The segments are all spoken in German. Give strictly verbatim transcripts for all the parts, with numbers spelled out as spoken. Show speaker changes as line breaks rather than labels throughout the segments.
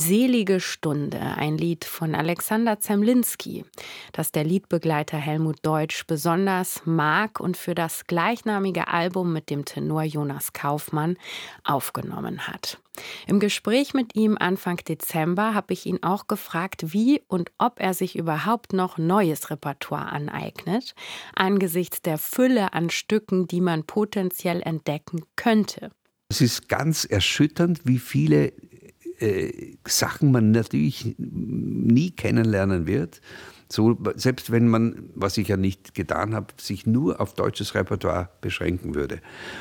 Selige Stunde, ein Lied von Alexander Zemlinsky, das der Liedbegleiter Helmut Deutsch besonders mag und für das gleichnamige Album mit dem Tenor Jonas Kaufmann aufgenommen hat. Im Gespräch mit ihm Anfang Dezember habe ich ihn auch gefragt, wie und ob er sich überhaupt noch neues Repertoire aneignet, angesichts der Fülle an Stücken, die man potenziell entdecken könnte.
Es ist ganz erschütternd, wie viele äh, Sachen man natürlich nie kennenlernen wird. So, selbst wenn man, was ich ja nicht getan habe, sich nur auf deutsches Repertoire beschränken würde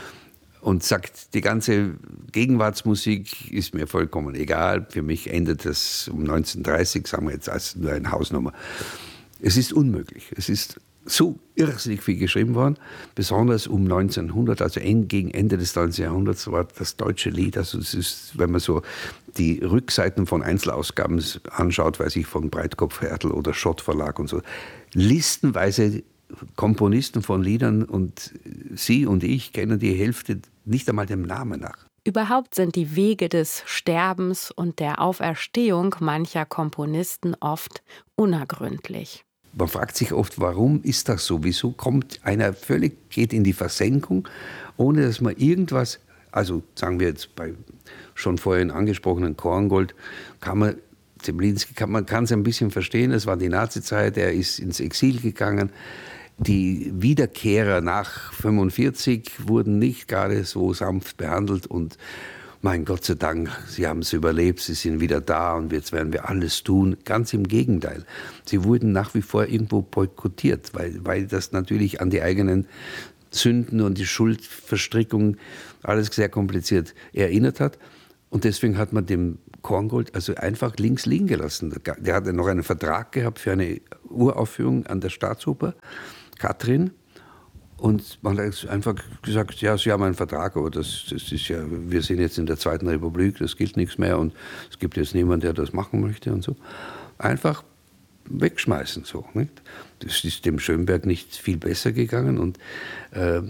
und sagt, die ganze Gegenwartsmusik ist mir vollkommen egal, für mich endet das um neunzehnhundertdreißig, sagen wir jetzt als nur eine Hausnummer. Es ist unmöglich. Es ist so irrsinnig viel geschrieben worden, besonders um neunzehnhundert, also gegen Ende des neunzehnten Jahrhunderts war das deutsche Lied, also es ist, wenn man so die Rückseiten von Einzelausgaben anschaut, weiß ich, von Breitkopf Härtel oder Schott Verlag und so, listenweise Komponisten von Liedern und Sie und ich kennen die Hälfte nicht einmal dem Namen nach.
Überhaupt sind die Wege des Sterbens und der Auferstehung mancher Komponisten oft unergründlich.
Man fragt sich oft, warum ist das so? Wieso kommt einer völlig, geht in die Versenkung, ohne dass man irgendwas, also sagen wir jetzt bei schon vorhin angesprochenen Korngold, kann man, Zemlinsky, kann man kann es ein bisschen verstehen, es war die Nazizeit, er ist ins Exil gegangen. Die Wiederkehrer nach fünfundvierzig wurden nicht gerade so sanft behandelt und mein Gott sei Dank, sie haben es überlebt, sie sind wieder da und jetzt werden wir alles tun. Ganz im Gegenteil. Sie wurden nach wie vor irgendwo boykottiert, weil, weil das natürlich an die eigenen Sünden und die Schuldverstrickung alles sehr kompliziert erinnert hat. Und deswegen hat man dem Korngold also einfach links liegen gelassen. Der hatte noch einen Vertrag gehabt für eine Uraufführung an der Staatsoper, Katrin. Und man hat einfach gesagt, ja, Sie haben einen Vertrag, aber das, das ist ja, wir sind jetzt in der Zweiten Republik, das gilt nichts mehr und es gibt jetzt niemanden, der das machen möchte und so. Einfach wegschmeißen so. Nicht? Das ist dem Schönberg nicht viel besser gegangen und äh,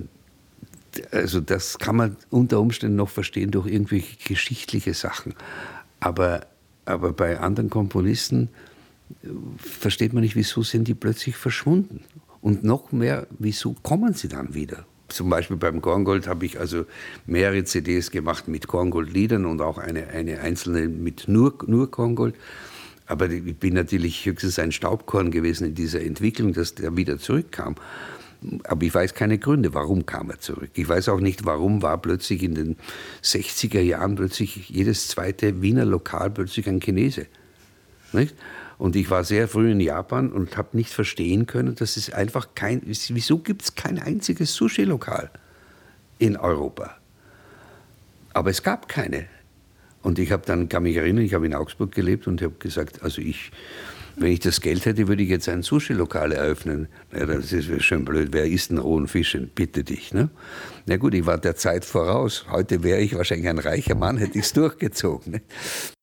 also das kann man unter Umständen noch verstehen durch irgendwelche geschichtliche Sachen. Aber, aber bei anderen Komponisten versteht man nicht, wieso sind die plötzlich verschwunden. Und noch mehr, wieso kommen sie dann wieder? Zum Beispiel beim Korngold habe ich also mehrere C Ds gemacht mit Korngold-Liedern und auch eine, eine einzelne mit nur, nur Korngold. Aber ich bin natürlich höchstens ein Staubkorn gewesen in dieser Entwicklung, dass der wieder zurückkam. Aber ich weiß keine Gründe, warum kam er zurück. Ich weiß auch nicht, warum war plötzlich in den sechziger Jahren plötzlich jedes zweite Wiener Lokal plötzlich ein Chinese. Nicht? Und ich war sehr früh in Japan und habe nicht verstehen können, dass es einfach kein, wieso gibt es kein einziges Sushi-Lokal in Europa? Aber es gab keine. Und ich habe dann, kann mich erinnern, ich habe in Augsburg gelebt und habe gesagt, also ich, wenn ich das Geld hätte, würde ich jetzt ein Sushi-Lokal eröffnen. Na, das ist schon blöd, wer isst einen rohen Fisch? Bitte dich. Ne? Na gut, ich war der Zeit voraus. Heute wäre ich wahrscheinlich ein reicher Mann, hätte ich es durchgezogen. Ne?